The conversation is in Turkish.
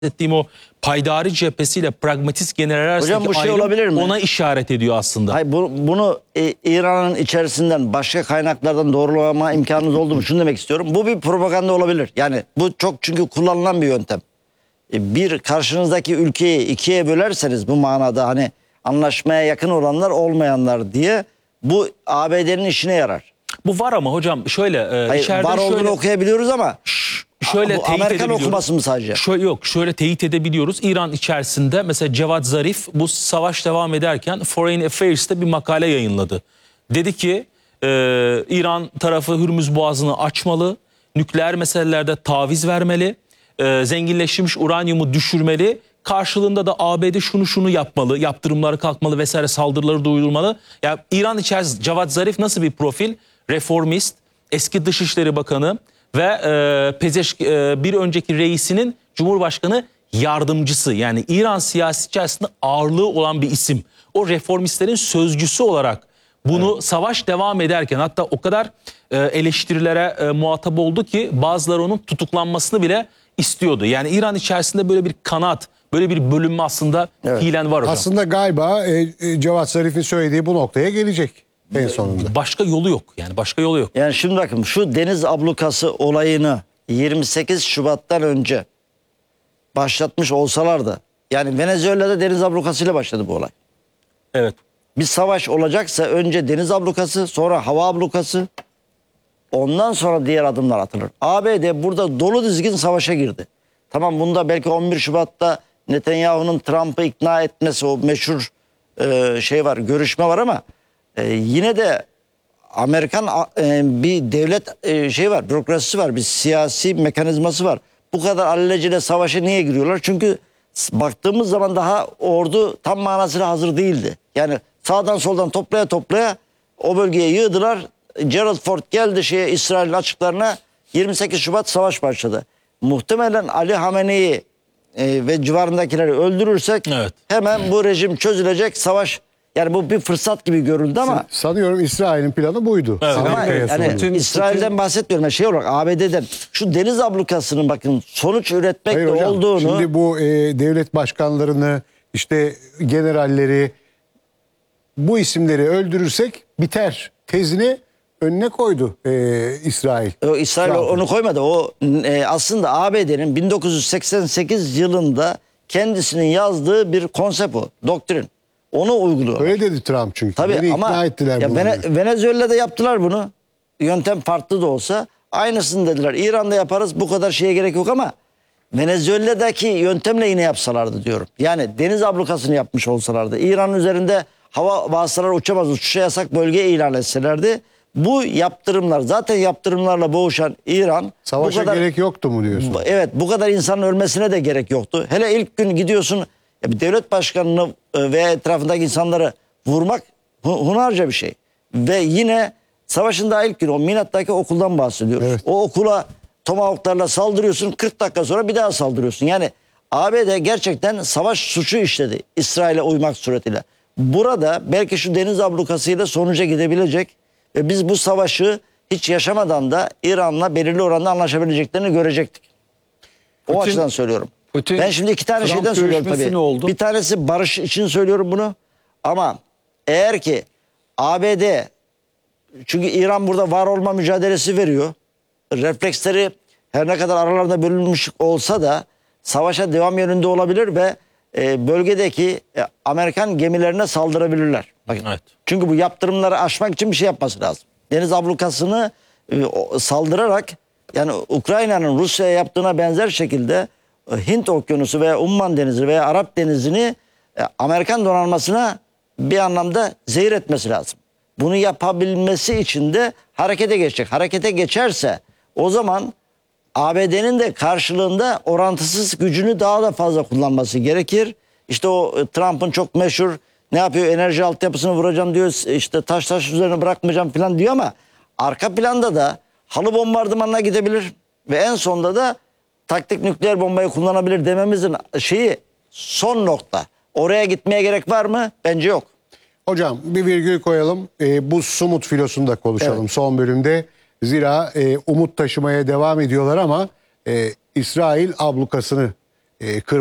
ettiğim o paydari cephesiyle pragmatist generaller arasındaki bu şey ayrım olabilir mi? ona işaret ediyor aslında. Hayır, bunu İran'ın içerisinden başka kaynaklardan doğrulama imkanınız oldu mu? Şunu demek istiyorum. Bu bir propaganda olabilir. Yani bu çok çünkü kullanılan bir yöntem. Bir karşınızdaki ülkeyi ikiye bölerseniz bu manada hani anlaşmaya yakın olanlar olmayanlar diye bu ABD'nin işine yarar. Bu var ama hocam şöyle Hayır, içeride var olduğunu şöyle okuyabiliyoruz ama şöyle bu teyit Amerikan edebiliyoruz. okuması mı sadece? Şöyle teyit edebiliyoruz. İran içerisinde mesela Cevat Zarif bu savaş devam ederken Foreign Affairs'te bir makale yayınladı. Dedi ki İran tarafı Hürmüz Boğazı'nı açmalı, nükleer meselelerde taviz vermeli, zenginleşmiş uranyumu düşürmeli. Karşılığında da ABD şunu yapmalı, yaptırımları kalkmalı vesaire, saldırıları durdurmalı. Yani İran içerisinde Cevat Zarif nasıl bir profil? Reformist, eski Dışişleri Bakanı ve bir önceki reisinin Cumhurbaşkanı yardımcısı. Yani İran siyasi içerisinde ağırlığı olan bir isim. O reformistlerin sözcüsü olarak bunu savaş devam ederken hatta o kadar eleştirilere muhatap oldu ki bazıları onun tutuklanmasını bile istiyordu. Yani İran içerisinde böyle bir kanat, böyle bir bölünme aslında fiilen var hocam. Aslında galiba Cevat Zarif'in söylediği bu noktaya gelecek en sonunda. Başka yolu yok. Yani başka yolu yok. Yani şimdi bakın şu deniz ablukası olayını 28 Şubat'tan önce başlatmış olsalardı, yani Venezuela'da deniz ablukasıyla başladı bu olay. Evet. Bir savaş olacaksa önce deniz ablukası, sonra hava ablukası, ondan sonra diğer adımlar atılır. ABD burada dolu dizgin savaşa girdi. Tamam, bunda belki 11 Şubat'ta Netanyahu'nun Trump'ı ikna etmesi, o meşhur şey var, görüşme var ama yine de Amerikan bir devlet şey var, bürokrasisi var, bir siyasi mekanizması var. Bu kadar alelacele savaşa niye giriyorlar? Çünkü baktığımız zaman daha ordu tam manasıyla hazır değildi. Yani sağdan soldan toplaya o bölgeye yığdılar. Gerald Ford geldi İsrail'in açıklarına, 28 Şubat savaş başladı. Muhtemelen Ali Hamene'yi ve civarındakileri öldürürsek hemen bu rejim çözülecek, savaş. Yani bu bir fırsat gibi görüldü ama sanıyorum İsrail'in planı buydu. Evet. ama yani İsrail'den bahsetmiyorum. Yani şey olarak ABD'den şu deniz ablukasının bakın sonuç üretmekte olduğunu. Şimdi bu devlet başkanlarını, işte generalleri, bu isimleri öldürürsek biter tezini önüne koydu İsrail. İsrail onu koymadı. O aslında ABD'nin 1988 yılında kendisinin yazdığı bir konsept, o doktrin. Onu uyguluyor. Öyle dedi Trump çünkü. Tabii beni ama ikna ettiler bunu. Venezuela'da yaptılar bunu. Yöntem farklı da olsa aynısını dediler. İran'da yaparız, bu kadar şeye gerek yok ama Venezuela'daki yöntemle yine yapsalardı diyorum. Yani deniz ablukasını yapmış olsalardı, İran'ın üzerinde hava vasıtaları uçamaz, uçuşa yasak bölge ilan etselerdi, bu yaptırımlar, zaten yaptırımlarla boğuşan İran, savaşa gerek yoktu mu diyorsun? Evet, bu kadar insanın ölmesine de gerek yoktu. Hele ilk gün gidiyorsun bir devlet başkanını ve etrafındaki insanları vurmak hunharca bir şey. Ve yine savaşın daha ilk günü o Minat'taki okuldan bahsediyoruz. Evet. O okula tomahawklarla saldırıyorsun, 40 dakika sonra bir daha saldırıyorsun. Yani ABD gerçekten savaş suçu işledi İsrail'e uymak suretiyle. Burada belki şu deniz ablukasıyla sonuca gidebilecek ve biz bu savaşı hiç yaşamadan da İran'la belirli oranda anlaşabileceklerini görecektik. O açıdan söylüyorum. Ben şimdi iki tane şeyden söylüyorum tabii. Oldu? Bir tanesi barış için söylüyorum bunu. Ama eğer ki ABD, çünkü İran burada var olma mücadelesi veriyor. Refleksleri her ne kadar aralarında bölünmüş olsa da savaşa devam yönünde olabilir ve bölgedeki Amerikan gemilerine saldırabilirler. Bakın. Evet. Çünkü bu yaptırımları aşmak için bir şey yapması lazım. Deniz ablukasını saldırarak, yani Ukrayna'nın Rusya'ya yaptığına benzer şekilde Hint Okyanusu veya Umman Denizi veya Arap Denizi'ni Amerikan donanmasına bir anlamda zehir etmesi lazım. Bunu yapabilmesi için de harekete geçecek. Harekete geçerse o zaman ABD'nin de karşılığında orantısız gücünü daha da fazla kullanması gerekir. İşte o Trump'ın çok meşhur, ne yapıyor, enerji altyapısını vuracağım diyor, işte taş üzerine bırakmayacağım falan diyor ama arka planda da halı bombardımanına gidebilir ve en sonunda da taktik nükleer bombayı kullanabilir dememizin son nokta. Oraya gitmeye gerek var mı? Bence yok. Hocam bir virgül koyalım. Bu Sumut filosunu da konuşalım son bölümde. Zira umut taşımaya devam ediyorlar ama İsrail ablukasını Kırım